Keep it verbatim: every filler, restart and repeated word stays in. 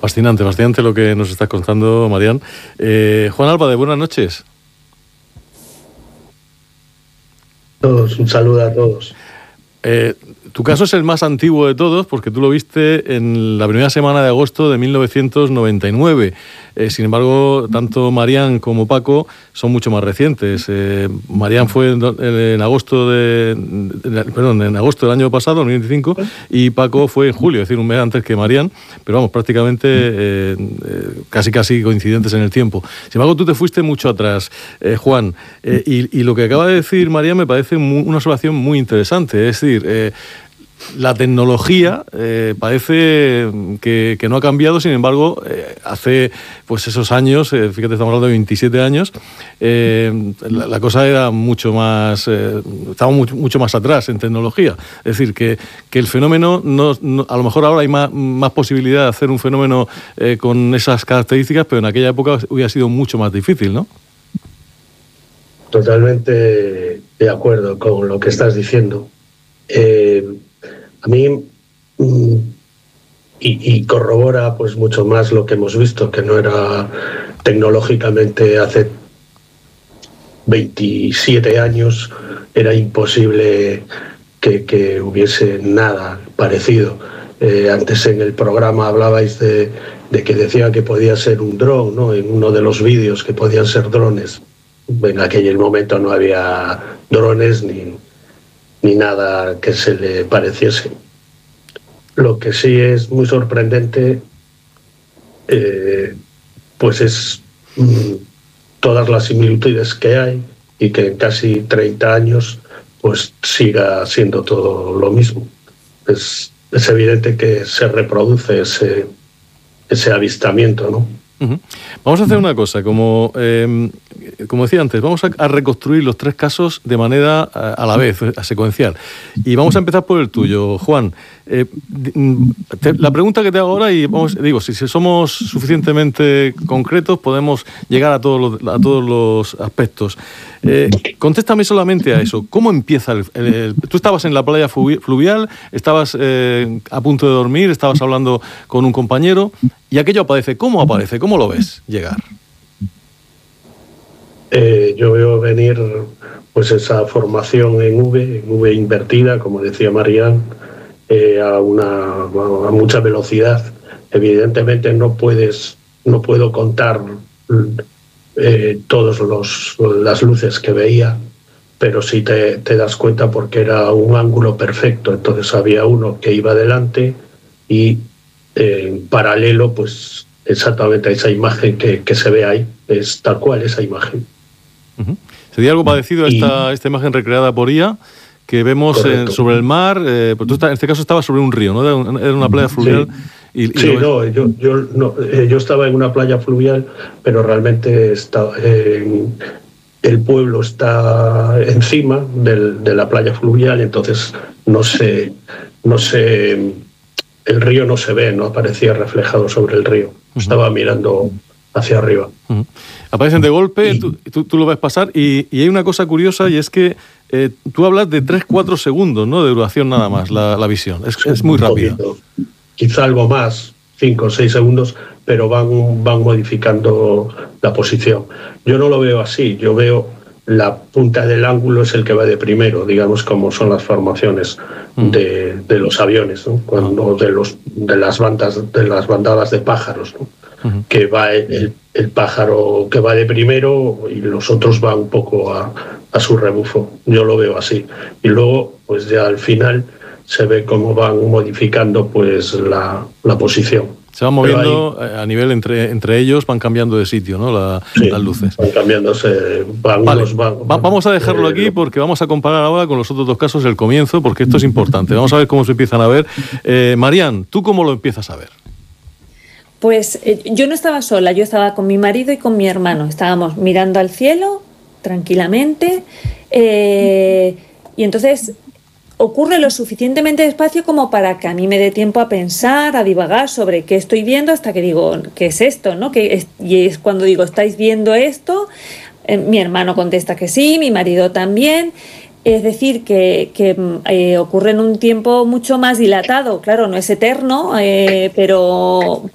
Fascinante, fascinante lo que nos estás contando, Marián. Eh, Juan Álvarez, buenas noches. Todos, un saludo a todos. Eh, tu caso es el más antiguo de todos porque tú lo viste en la primera semana de agosto de mil novecientos noventa y nueve. Eh, sin embargo, tanto Marián como Paco son mucho más recientes. Eh, Marián fue en, en agosto de, de, perdón, en agosto del año pasado, dos mil veinticinco, y Paco fue en julio, es decir, un mes antes que Marián, pero vamos, prácticamente eh, eh, casi casi coincidentes en el tiempo. Sin embargo, tú te fuiste mucho atrás, eh, Juan, eh, y, y lo que acaba de decir Marián me parece muy, una observación muy interesante. Es decir, eh, la tecnología eh, parece que, que no ha cambiado, sin embargo, eh, hace pues esos años, eh, fíjate, estamos hablando de veintisiete años, eh, la, la cosa era mucho más, eh, estábamos mucho, mucho más atrás en tecnología. Es decir, que, que el fenómeno, no, no, a lo mejor ahora hay más, más posibilidad de hacer un fenómeno eh, con esas características, pero en aquella época hubiera sido mucho más difícil, ¿no? Totalmente de acuerdo con lo que estás diciendo. Eh, a mí y, y corrobora pues mucho más lo que hemos visto, que no era tecnológicamente hace veintisiete años era imposible que, que hubiese nada parecido. Eh, antes en el programa hablabais de, de que decían que podía ser un dron, ¿no? En uno de los vídeos que podían ser drones. En aquel momento no había drones ni ni nada que se le pareciese. Lo que sí es muy sorprendente eh, pues es mm, todas las similitudes que hay y que en casi treinta años pues siga siendo todo lo mismo. Es, es evidente que se reproduce ese, ese avistamiento, ¿no? Uh-huh. Vamos a hacer una cosa, como, eh, como decía antes, vamos a, a reconstruir los tres casos de manera a, a la vez, a secuencial. Y vamos a empezar por el tuyo, Juan. Eh, te, la pregunta que te hago ahora, y vamos, digo, si, si somos suficientemente concretos, podemos llegar a todos los, a todos los aspectos. Eh, contéstame solamente a eso. ¿Cómo empieza el, el, el, tú estabas en la playa fluvial, estabas eh, a punto de dormir, estabas hablando con un compañero y aquello aparece? ¿Cómo aparece? ¿Cómo lo ves llegar? Eh, yo veo venir pues esa formación en V, en V invertida, como decía Marián, eh, a una a mucha velocidad. Evidentemente no puedes, no puedo contar Eh, todas las luces que veía, pero sí te, te das cuenta porque era un ángulo perfecto. Entonces había uno que iba delante y eh, en paralelo, pues exactamente esa imagen que, que se ve ahí, es tal cual esa imagen. Uh-huh. ¿Sería algo parecido a esta, y, esta imagen recreada por I A que vemos en, sobre el mar? Eh, pues tú, en este caso estabas sobre un río, ¿no? Era una playa fluvial. Sí. Y, y sí, no, yo, yo, no, eh, yo estaba en una playa fluvial, pero realmente está, eh, el pueblo está encima del, de la playa fluvial, entonces no sé, no sé, el río no se ve, no aparecía reflejado sobre el río. Uh-huh. Estaba mirando hacia arriba. Uh-huh. Aparecen de golpe, y, tú, tú, tú lo ves pasar, y, y hay una cosa curiosa, y es que eh, tú hablas de tres cuatro segundos, ¿no?, de duración nada más, la, la visión. Es, es muy rápida. Quizá algo más, cinco o seis segundos, pero van, van modificando la posición. Yo no lo veo así, yo veo la punta del ángulo es el que va de primero, digamos como son las formaciones mm. de, de los aviones, ¿no? Cuando de, los, de, las bandas, de las bandadas de pájaros, ¿no? Uh-huh. Que va el, el pájaro que va de primero y los otros van un poco a, a su rebufo. Yo lo veo así. Y luego, pues ya al final se ve cómo van modificando pues la, la posición. Se van moviendo ahí, a nivel entre, entre ellos, van cambiando de sitio, ¿no? La, sí, las luces. Van cambiándose. Van, vale. los, van, Va, vamos a dejarlo eh, aquí porque vamos a comparar ahora con los otros dos casos el comienzo, porque esto es importante. Vamos a ver cómo se empiezan a ver. Eh, Marián, ¿tú cómo lo empiezas a ver? Pues eh, yo no estaba sola, yo estaba con mi marido y con mi hermano. Estábamos mirando al cielo tranquilamente eh, y entonces ocurre lo suficientemente despacio como para que a mí me dé tiempo a pensar, a divagar sobre qué estoy viendo hasta que digo, ¿qué es esto?, ¿no? Que es, y es cuando digo, ¿estáis viendo esto? Eh, mi hermano contesta que sí, mi marido también. Es decir, que, que eh, ocurre en un tiempo mucho más dilatado. Claro, no es eterno, eh, pero...